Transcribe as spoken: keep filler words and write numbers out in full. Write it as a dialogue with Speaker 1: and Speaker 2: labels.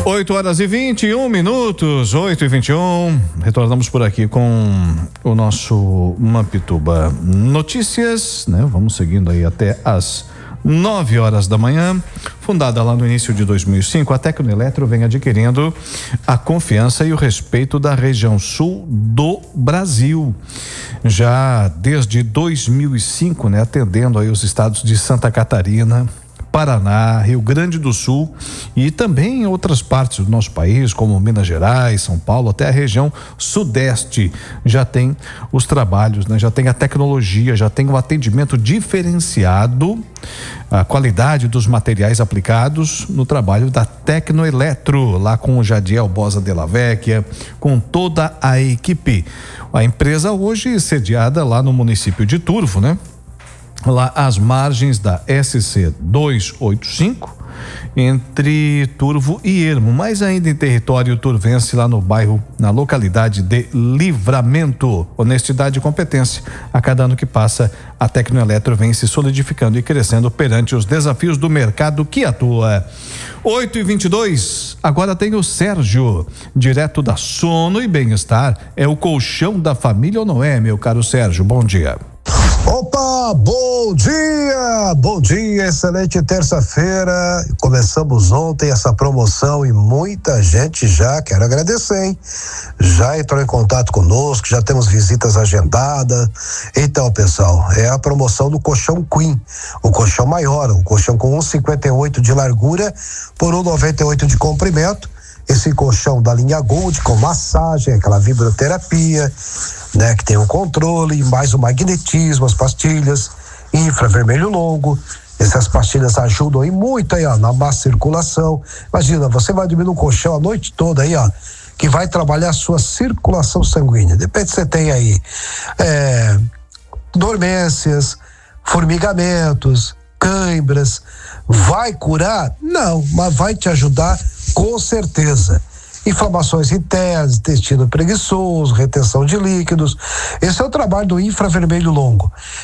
Speaker 1: oito horas e vinte e um minutos, oito e vinte e um. Retornamos por aqui com o nosso Mampituba Notícias, né? Vamos seguindo aí até as nove horas da manhã. Fundada lá no início de dois mil e cinco, a Tecnoeletro vem adquirindo a confiança e o respeito da região sul do Brasil. Já desde dois mil e cinco, né? Atendendo aí os estados de Santa Catarina, Paraná, Rio Grande do Sul e também em outras partes do nosso país, como Minas Gerais, São Paulo, até a região sudeste, já tem os trabalhos, né? Já tem a tecnologia, já tem o atendimento diferenciado, a qualidade dos materiais aplicados no trabalho da Tecnoeletro, lá com o Jadiel Bosa Della Vecchia, com toda a equipe. A empresa hoje sediada lá no município de Turvo, né? Lá às margens da S C duzentos e oitenta e cinco, entre Turvo e Ermo, mas ainda em território turvense, lá no bairro, na localidade de Livramento. Honestidade e competência. A cada ano que passa, a Tecnoeletro vem se solidificando e crescendo perante os desafios do mercado que atua. oito e vinte e dois, agora tem o Sérgio, direto da Sono e Bem-Estar. É o colchão da família, ou não é, meu caro Sérgio? Bom dia.
Speaker 2: Opa, bom dia, bom dia, excelente terça-feira. Começamos ontem essa promoção e muita gente já, quero agradecer, hein? Já entrou em contato conosco, já temos visitas agendadas. Então, pessoal, é a promoção do colchão Queen, o colchão maior, o colchão com um vírgula cinquenta e oito de largura por um vírgula noventa e oito de comprimento. Esse colchão da linha Gold com massagem, aquela vibroterapia, né, que tem um controle, mais o magnetismo, as pastilhas, infravermelho longo. Essas pastilhas ajudam aí muito aí, ó, na má circulação. Imagina, você vai dormir no colchão a noite toda aí, ó, que vai trabalhar a sua circulação sanguínea. Depende se você tem aí é, dormências, formigamentos, cãibras. Vai curar? Não, mas vai te ajudar com certeza. Inflamações internas, intestino preguiçoso, retenção de líquidos. Esse é o trabalho do infravermelho longo.